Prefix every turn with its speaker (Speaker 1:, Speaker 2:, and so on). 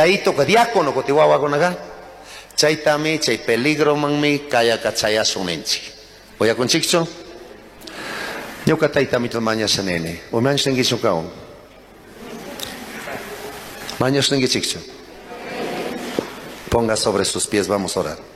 Speaker 1: Yaito ka diácono ko tiwawa ko naga. Chay tami, chay peligro mangmi, kaya ka chaya sunenchi. Oya con chiccho. Yo ka tay tami maña sa nene. O mañas tengi sukaon. Mañas tengi chiccho. Ponga sobre sus pies, vamos a orar.